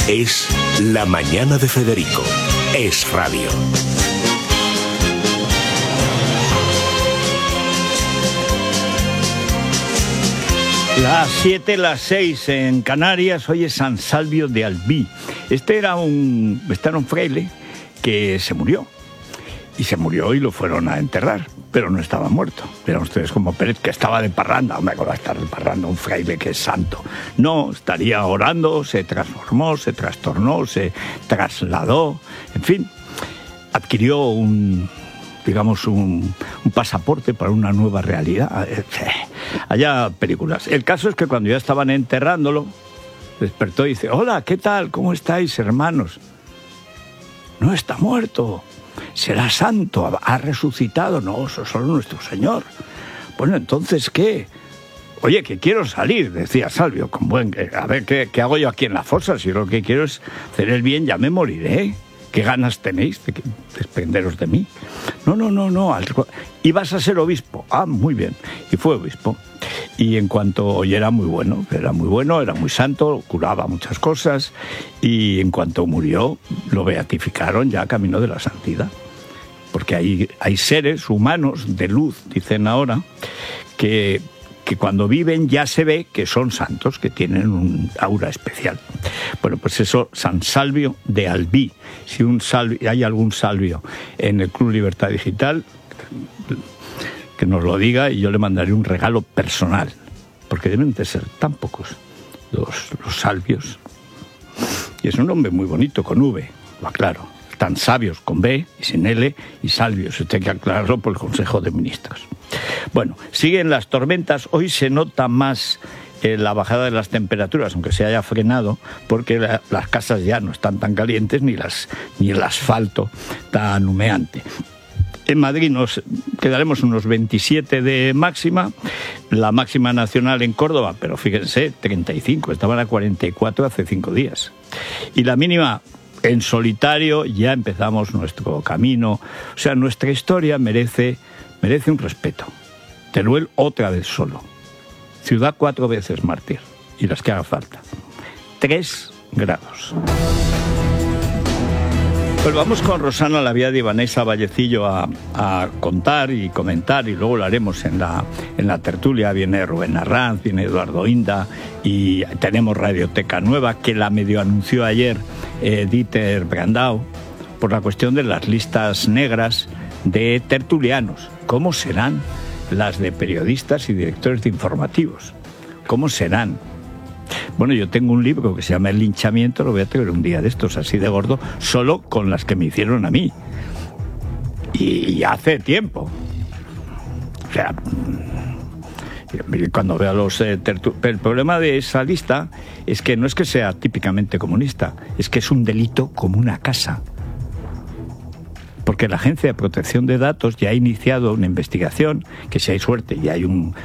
Es La Mañana de Federico. Es radio. Las 7, las 6 en Canarias. Hoy es San Salvio de Albí. Este era un fraile que se murió. Y se murió y lo fueron a enterrar, pero no estaba muerto. Verán ustedes como Pérez, que estaba de parranda. Hombre, ¿cómo va a estar de parranda un fraile que es santo? No, estaría orando, se transformó, se trastornó, se trasladó, en fin, adquirió un pasaporte para una nueva realidad. Allá películas. El caso es que cuando ya estaban enterrándolo, despertó y dice: hola, ¿qué tal? ¿Cómo estáis, hermanos? No está muerto. Será santo, ha resucitado. No, eso es solo nuestro Señor. Bueno, entonces, ¿qué? Oye, que quiero salir, decía Salvio, con a ver, ¿qué hago yo aquí en la fosa? Si lo que quiero es hacer el bien, ya me moriré. ¿Qué ganas tenéis de desprenderos de mí? No. ¿Ibas a ser obispo? Ah, muy bien. Y fue obispo. Y en cuanto, era muy bueno, era muy santo, curaba muchas cosas. Y en cuanto murió, lo beatificaron ya camino de la santidad. Porque hay seres humanos de luz, dicen ahora, que cuando viven ya se ve que son santos, que tienen un aura especial. Bueno, pues eso, San Salvio de Albí. Si hay algún Salvio en el Club Libertad Digital, que nos lo diga y yo le mandaré un regalo personal, porque deben de ser tan pocos los salvios. Y es un nombre muy bonito, con V, lo aclaro. Tan sabios con B y sin L, y salvios, esto hay que aclararlo por el Consejo de Ministros. Bueno, siguen las tormentas. Hoy se nota más la bajada de las temperaturas, aunque se haya frenado, porque las casas ya no están tan calientes ni el asfalto tan humeante. En Madrid nos quedaremos unos 27 de máxima, la máxima nacional en Córdoba, pero fíjense, 35, estaban a 44 hace 5 días. Y la mínima en solitario, ya empezamos nuestro camino. O sea, nuestra historia merece un respeto. Teruel otra vez solo. Ciudad 4 veces mártir, y las que haga falta. 3 grados. Pues vamos con Rosana Laviada y Vanessa Vallecillo a contar y comentar, y luego lo haremos en la tertulia. Viene Rubén Arranz, viene Eduardo Inda, y tenemos Radioteca Nueva, que la medio anunció ayer Dieter Brandau, por la cuestión de las listas negras de tertulianos. ¿Cómo serán las de periodistas y directores de informativos? ¿Cómo serán? Bueno, yo tengo un libro que se llama El linchamiento, lo voy a tener un día de estos, así de gordo, solo con las que me hicieron a mí. Y hace tiempo. O sea, cuando veo a los el problema de esa lista es que no es que sea típicamente comunista, es que es un delito como una casa. Porque la Agencia de Protección de Datos ya ha iniciado una investigación, que si hay suerte y hay un